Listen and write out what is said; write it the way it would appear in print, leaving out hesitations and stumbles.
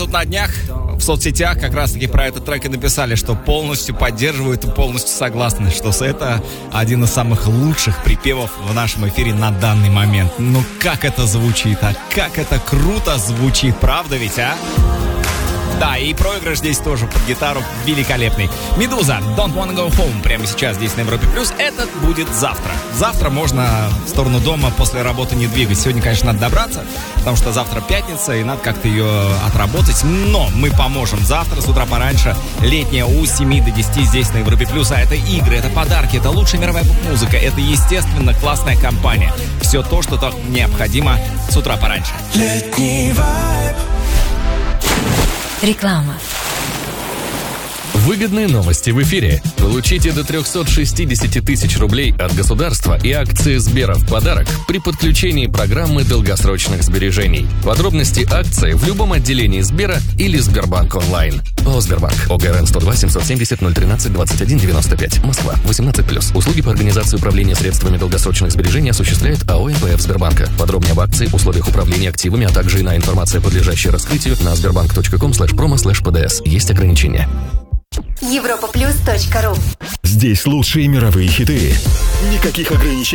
тут на днях в соцсетях как раз-таки про этот трек и написали, что полностью поддерживают и полностью согласны, что это один из самых лучших припевов в нашем эфире на данный момент. Ну как это звучит, а как это круто звучит, правда ведь, а? Да, и проигрыш здесь тоже под гитару великолепный. «Медуза», «Don't Wanna Go Home» прямо сейчас здесь на Европе+. Этот будет завтра. Завтра можно в сторону дома после работы не двигать. Сегодня, конечно, надо добраться, потому что завтра пятница, и надо как-то ее отработать. Но мы поможем. Завтра с утра пораньше летняя у 7 до 10 здесь на Европе+. А это игры, это подарки, это лучшая мировая поп-музыка, это, естественно, классная компания. Все то, что так необходимо с утра пораньше. Летний вайб. Реклама. Выгодные новости в эфире. Получите до 360 тысяч рублей от государства и акции Сбера в подарок при подключении программы долгосрочных сбережений. Подробности акции в любом отделении Сбера или Сбербанк онлайн. ООО «Сбербанк». ОГРН 102 770 013 21 95. Москва. 18+. Услуги по организации управления средствами долгосрочных сбережений осуществляет АО «НПФ Сбербанка». Подробнее об акции, условиях управления активами, а также иная информация, подлежащая раскрытию на sberbank.com/promo/pds. Есть ограничения. Европаплюс.ру. Здесь лучшие мировые хиты. Никаких ограничений.